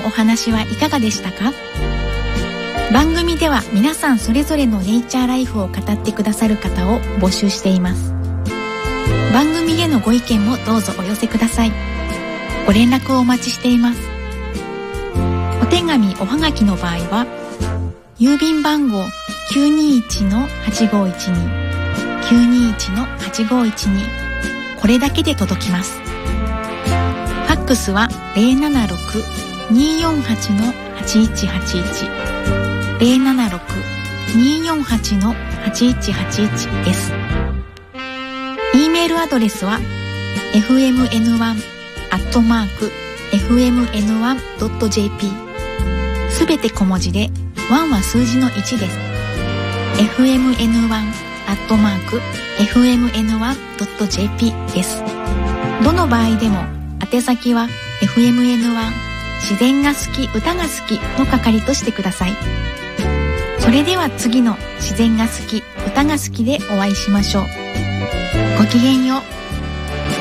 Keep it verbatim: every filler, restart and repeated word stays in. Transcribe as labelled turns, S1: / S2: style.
S1: のお話はいかがでしたか？番組では皆さんそれぞれのネイチャーライフを語ってくださる方を募集しています。番組へのご意見もどうぞお寄せください。ご連絡をお待ちしています。お手紙おはがきの場合は郵便番号 きゅうにいちのはちごいちに きゅうにいちのはちごいちに これだけで届きます。ファックスは ゼロななろく にーよんはち はちいちはちいち ゼロななろく にーよんはち はちいちはちいち です。e メールアドレスは エフエムエヌワン アットマーク エフエムエヌワン ドット ジェーピー すべて小文字でワンは数字のいちです。 エフエムエヌワン アットマーク エフエムエヌワン ドット ジェーピー です。どの場合でも宛先は エフエムエヌワン 自然が好き歌が好きの係としてください。それでは次の自然が好き歌が好きでお会いしましょう。ごきげんよう。